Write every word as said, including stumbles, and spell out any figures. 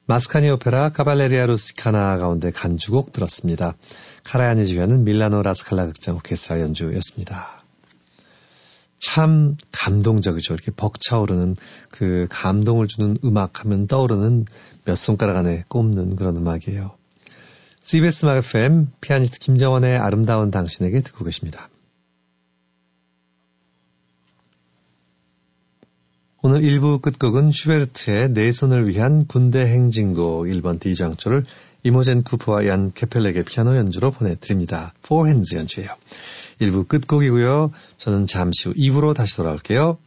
마스카니 오페라 카발레리아 루스티카나 가운데 간주곡 들었습니다. 카라야니 지휘하는 밀라노 라스칼라 극장 오케스트라 연주였습니다. 참 감동적이죠. 이렇게 벅차오르는 그 감동을 주는 음악 하면 떠오르는 몇 손가락 안에 꼽는 그런 음악이에요. 씨비에스 음악 에프엠 피아니스트 김정원의 아름다운 당신에게 듣고 계십니다. 오늘 일 부 끝곡은 슈베르트의 내 손을 위한 군대 행진곡 일 번 D장조를 이모젠 쿠퍼와 얀 케펠렉의 피아노 연주로 보내드립니다. Four Hands 연주예요. 일 부 끝곡이고요. 저는 잠시 후 이 부로 다시 돌아올게요.